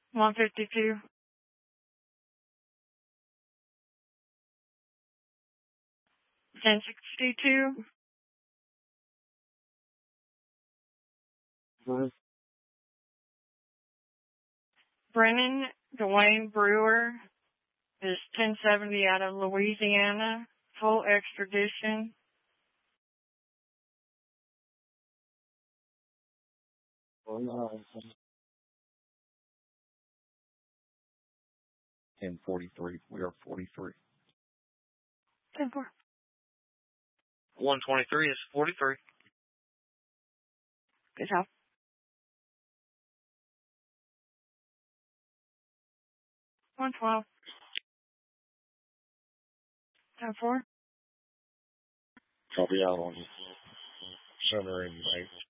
152. 1062. Brennan Dwayne Brewer is 1070 out of Louisiana. Full extradition. Oh, no. 1043. We are 43. 10-4. 123 is 43. Good job. 112. 10-4. I'll be out on center and 8.